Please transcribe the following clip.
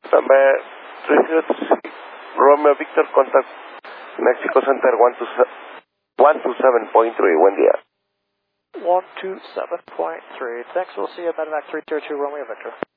Number 306, Romeo Victor, contact Mexico Center 127.3. Buen día. 127.3. Thanks. We'll see you at Medevac 302 Romeo Victor.